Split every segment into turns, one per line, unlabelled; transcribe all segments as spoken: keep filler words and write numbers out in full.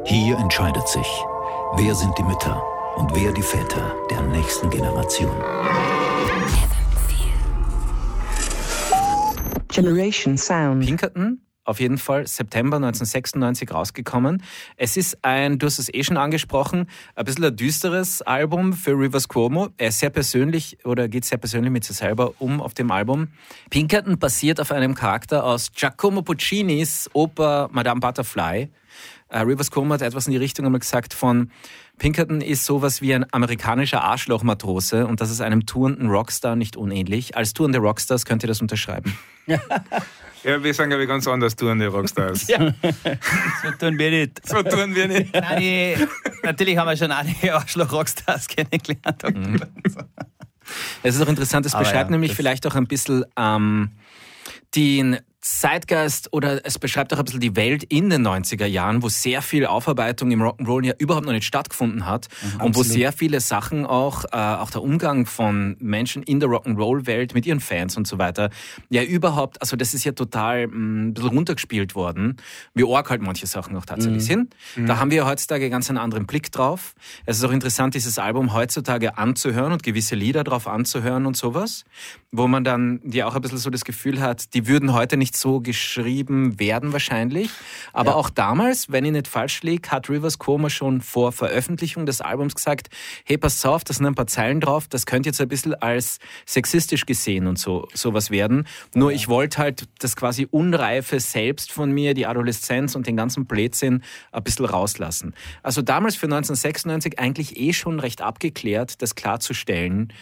Hier entscheidet sich, wer sind die Mütter und wer die Väter der nächsten Generation.
Generation Sound.
Pinkerton, auf jeden Fall, September neunzehnhundertsechsundneunzig rausgekommen. Es ist ein, du hast es eh schon angesprochen, ein bisschen ein düsteres Album für Rivers Cuomo. Er ist sehr persönlich oder geht sehr persönlich mit sich selber um auf dem Album. Pinkerton basiert auf einem Charakter aus Giacomo Puccinis Oper Madame Butterfly. Uh, Rivers Cuomo hat etwas in die Richtung einmal gesagt von Pinkerton ist sowas wie ein amerikanischer Arschlochmatrose und das ist einem tourenden Rockstar nicht unähnlich. Als tourende Rockstars könnt ihr das unterschreiben.
Ja, wir sind, glaube ich, ganz anders tourende Rockstars.
Ja. So tun wir nicht.
So tun wir nicht.
Nein, die, natürlich haben wir schon einige Arschloch-Rockstars kennengelernt.
Mhm. Es ist auch interessant, es beschreibt
ja,
nämlich vielleicht auch ein bisschen ähm, den Zeitgeist oder es beschreibt auch ein bisschen die Welt in den neunziger Jahren, wo sehr viel Aufarbeitung im Rock'n'Roll ja überhaupt noch nicht stattgefunden hat mhm, und wo sehr viele Sachen auch, äh, auch der Umgang von Menschen in der Rock'n'Roll-Welt mit ihren Fans und so weiter, ja überhaupt, also das ist ja total mh, ein bisschen runtergespielt worden, wie arg halt manche Sachen auch tatsächlich mhm. sind. Mhm. Da haben wir heutzutage ganz einen anderen Blick drauf. Es ist auch interessant, dieses Album heutzutage anzuhören und gewisse Lieder drauf anzuhören und sowas, wo man dann ja auch ein bisschen so das Gefühl hat, die würden heute nicht so geschrieben werden wahrscheinlich. Aber ja. auch damals, wenn ich nicht falsch liege, hat Rivers Cuomo schon vor Veröffentlichung des Albums gesagt, hey, pass auf, da sind ein paar Zeilen drauf, das könnte jetzt ein bisschen als sexistisch gesehen und so sowas werden. Nur ja. ich wollte halt das quasi Unreife selbst von mir, die Adoleszenz und den ganzen Blödsinn ein bisschen rauslassen. Also damals für neunzehnhundertsechsundneunzig eigentlich eh schon recht abgeklärt, das klarzustellen,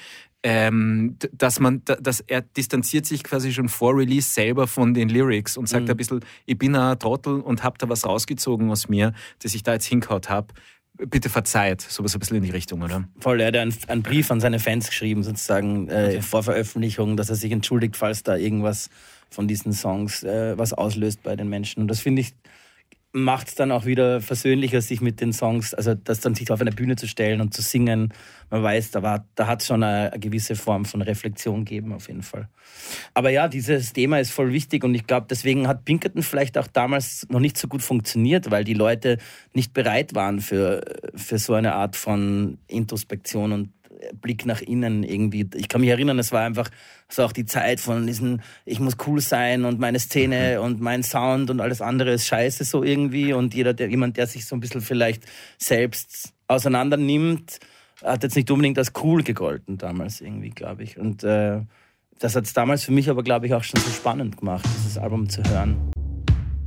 Ähm, dass man, dass er distanziert sich quasi schon vor Release selber von den Lyrics und sagt mhm. ein bisschen, ich bin ein Trottel und hab da was rausgezogen aus mir, das ich da jetzt hingehaut habe. Bitte verzeiht, sowas ein bisschen in die Richtung, oder?
Voll, er hat einen, einen Brief an seine Fans geschrieben, sozusagen, äh, okay. vor Veröffentlichung, dass er sich entschuldigt, falls da irgendwas von diesen Songs äh, was auslöst bei den Menschen. Und das finde ich, macht es dann auch wieder versöhnlicher, sich mit den Songs, also das dann sich auf eine Bühne zu stellen und zu singen. Man weiß, da war, da hat es schon eine, eine gewisse Form von Reflexion gegeben, auf jeden Fall. Aber ja, dieses Thema ist voll wichtig und ich glaube, deswegen hat Pinkerton vielleicht auch damals noch nicht so gut funktioniert, weil die Leute nicht bereit waren für, für so eine Art von Introspektion und Blick nach innen irgendwie. Ich kann mich erinnern, es war einfach so auch die Zeit von diesen, ich muss cool sein und meine Szene mhm. und mein Sound und alles andere ist scheiße so irgendwie und jeder, der, jemand, der sich so ein bisschen vielleicht selbst auseinander nimmt, hat jetzt nicht unbedingt als cool gegolten damals irgendwie, glaube ich. Und äh, das hat es damals für mich aber, glaube ich, auch schon so spannend gemacht, dieses Album zu hören.